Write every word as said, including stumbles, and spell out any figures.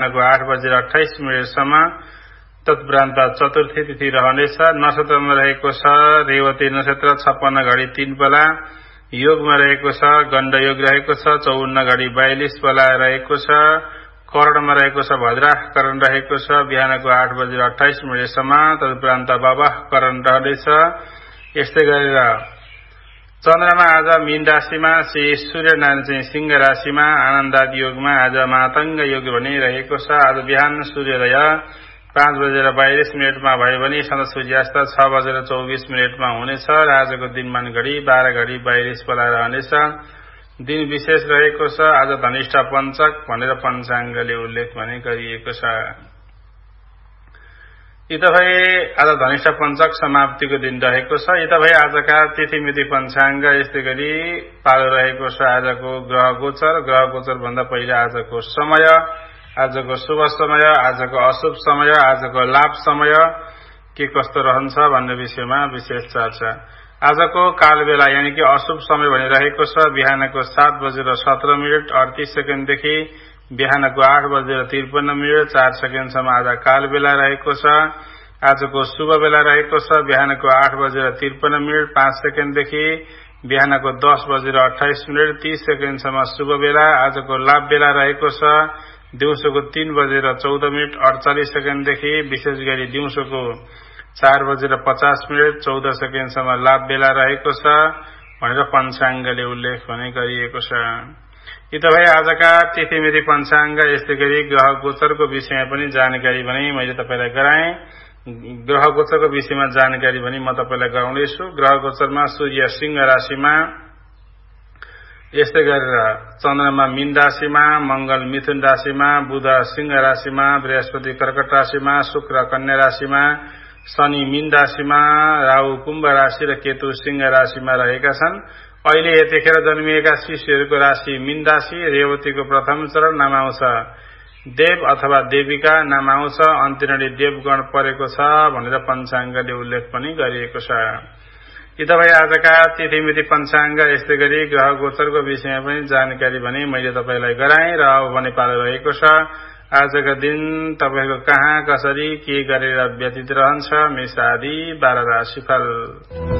आठ बजेर अठाइस मिनटसम्म तत्परान्त चतुर्थी तिथि रहनेछ। नक्षत्रमा रहेको छ रेवती नक्षत्र छप्पन्न घडी तीन बेला, योगमा रहेको छ गण्ड योग रहेको छ चौवन्न घडी बयालिस बेला रहेको छ, करणमा रहेको छ भद्राह करण रहेको छ बिहानको आठ बजेर अठाइस मिनटसम्म तदुपरान्त बाबाह करण रहनेछ। यस्तै गरेर चन्द्रमा आज मीन राशिमा, श्री सूर्यनारायण चाहिँ सिंह राशिमा आनन्दादि योगमा आज मातंग योग भनिरहेको छ। आज बिहान सूर्योदय पाँच बजेर बयालिस मिनटमा भयो भने सन्ध्या सूर्यास्त छ बजेर चौबिस मिनटमा हुनेछ र आजको दिनमान घडी बाह्र घडी बयालिस बेला रहनेछ। दिन विशेष रहेको छ आज धनिष्ठ पञ्चक भनेर पञ्चाङ्गले उल्लेख भने गरिएको छ। यी त भए आज धनिष्ठ पञ्चक समाप्तिको दिन रहेको छ। यी त भए आजका तिथिमिति पञ्चाङ्ग। यस्तै गरी पालो रहेको छ आजको ग्रह गोचर। ग्रह गोचर भन्दा पहिला आजको समय, आजको शुभ समय, आजको अशुभ समय, आजको लाभ समय के कस्तो रहन्छ भन्ने विषयमा विशेष चर्चा। आजको कालबेला यानि कि अशुभ समय भनिरहेको छ बिहानको सात बजेर सत्र मिनट अडतिस सेकेन्डदेखि बिहानको आठ बजेर त्रिपन्न मिनट चार सेकेन्डसम्म आज कालबेला रहेको छ। आजको शुभ बेला रहेको छ बिहानको आठ बजेर त्रिपन्न मिनट पाँच सेकेन्डदेखि बिहानको दस बजेर अठाइस मिनट तीस सेकेन्डसम्म शुभ बेला। आजको लाभ बेला रहेको छ दिउँसोको तीन बजेर चौध मिनट अडचालिस सेकेन्डदेखि विशेष गरी दिउँसोको चार बजेर पचास मिनट चौध सेकेन्डसम्म लाभ बेला रहेको छ भनेर पञ्चाङ्गले उल्लेख भने गरिएको छ। यी त भए आजका तिथिमिति पञ्चाङ्ग। यस्तै गरी ग्रह गोचरको विषयमा पनि जानकारी भने मैले तपाईलाई गराएँ। ग्रह गोचरको विषयमा जानकारी भने म तपाईलाई गराउनेछु। ग्रह गोचरमा सूर्य सिंह राशिमा, यस्तै गरेर चन्द्रमा मीन राशिमा, मंगल मिथुन राशिमा, बुध सिंह राशिमा, बृहस्पति कर्कट राशिमा, शुक्र कन्या राशिमा, शनि मीन राशिमा, राहु कुम्भ राशि र केतु सिंह राशिमा रहेका छन्। अहिले यतिखेर जन्मिएका शिशुहरूको राशि मीन राशि। रेवतीको प्रथम चरण नाम आउँछ देव अथवा देविका नाम आउँछ। अन्तिरणी देवगण परेको छ भनेर पञ्चाङ्गले उल्लेख पनि गरिएको छ। यी त भए आजका तिथिमिति पञ्चाङ्ग। यस्तै गरी ग्रह गोचरको विषयमा पनि जानकारी भने मैले तपाईलाई गराएँ र अब भने पालो रहेको छ आजका दिन तपाईको कहाँ कसरी के गरेर व्यतीत रहन्छ मेष आदि बाह्र राशिफल।